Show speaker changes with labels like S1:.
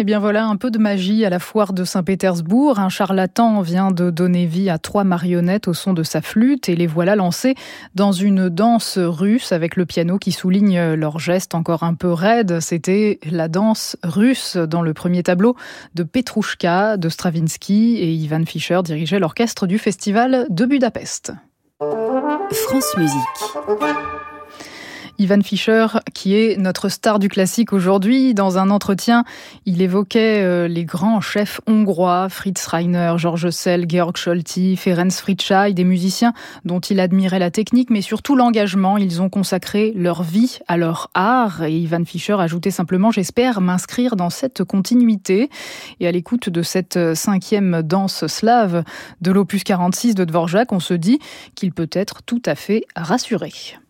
S1: Eh bien voilà, un peu de magie à la foire de Saint-Pétersbourg. Un charlatan vient de donner vie à 3 marionnettes au son de sa flûte et les voilà lancées dans une danse russe avec le piano qui souligne leurs gestes encore un peu raides. C'était la danse russe dans le premier tableau de Petrouchka de Stravinsky, et Ivan Fischer dirigeait l'orchestre du festival de Budapest.
S2: France Musique.
S1: Ivan Fischer, qui est notre star du classique aujourd'hui, dans un entretien, il évoquait les grands chefs hongrois, Fritz Reiner, Georges Szell, Georg Solti, Ferenc Fricsay, des musiciens dont il admirait la technique, mais surtout l'engagement. Ils ont consacré leur vie à leur art. Et Ivan Fischer ajoutait simplement « J'espère m'inscrire dans cette continuité ». Et à l'écoute de cette 5e danse slave de l'opus 46 de Dvorak, on se dit qu'il peut être tout à fait rassuré.